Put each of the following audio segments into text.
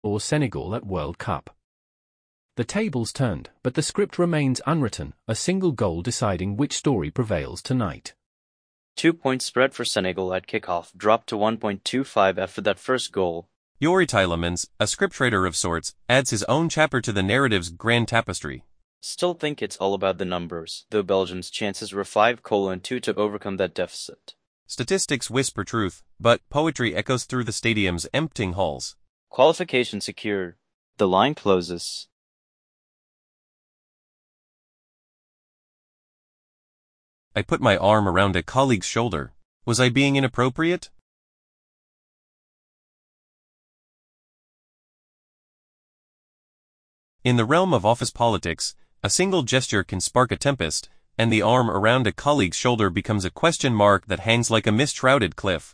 or Senegal at World Cup. The tables turned, but the script remains unwritten, a single goal deciding which story prevails tonight. 2-point spread for Senegal at kickoff dropped to 1.25 after that first goal. Youri Tielemans, a scriptwriter of sorts, adds his own chapter to the narrative's grand tapestry. Still think it's all about the numbers, though Belgium's chances were 5:2 to overcome that deficit. Statistics whisper truth, but poetry echoes through the stadium's emptying halls. Qualification secured. The line closes. I put my arm around a colleague's shoulder. Was I being inappropriate? In the realm of office politics, a single gesture can spark a tempest, and the arm around a colleague's shoulder becomes a question mark that hangs like a mist-shrouded cliff.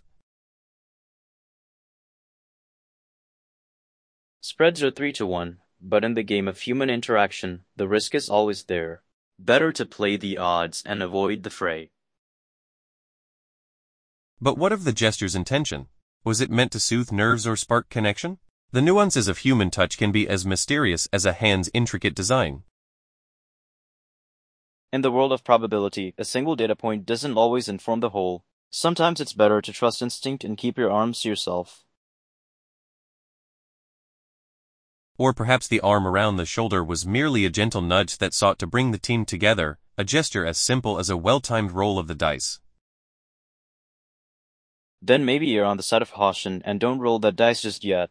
Spreads are 3-1, but in the game of human interaction, the risk is always there. Better to play the odds and avoid the fray. But what of the gesture's intention? Was it meant to soothe nerves or spark connection? The nuances of human touch can be as mysterious as a hand's intricate design. In the world of probability, a single data point doesn't always inform the whole. Sometimes it's better to trust instinct and keep your arms to yourself. Or perhaps the arm around the shoulder was merely a gentle nudge that sought to bring the team together, a gesture as simple as a well-timed roll of the dice. Then maybe you're on the side of caution and don't roll that dice just yet.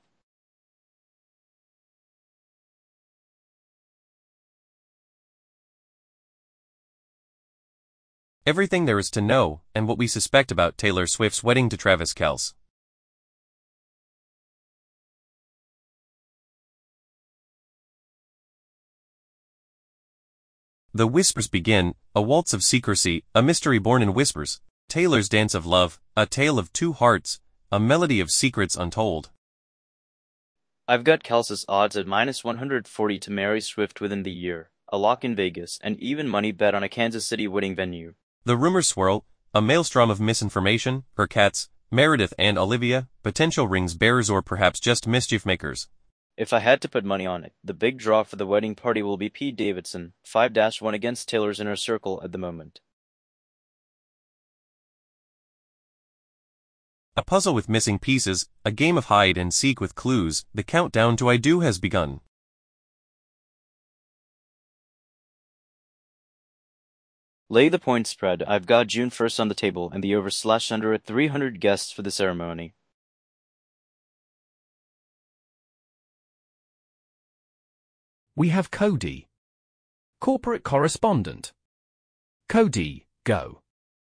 Everything there is to know, and what we suspect about Taylor Swift's wedding to Travis Kelce. The whispers begin, a waltz of secrecy, a mystery born in whispers. Taylor's dance of love, a tale of two hearts, a melody of secrets untold. I've got Kelce's odds at -140 to marry Swift within the year, a lock in Vegas, and even money bet on a Kansas City wedding venue. The rumors swirl, a maelstrom of misinformation, her cats, Meredith and Olivia, potential rings bearers or perhaps just mischief makers. If I had to put money on it, the big draw for the wedding party will be Pete Davidson, 5-1 against Taylor's inner circle at the moment. A puzzle with missing pieces, a game of hide and seek with clues, the countdown to I Do has begun. Lay the point spread. I've got June 1st on the table and the over/under at 300 guests for the ceremony. We have Cody, corporate correspondent. Cody, go.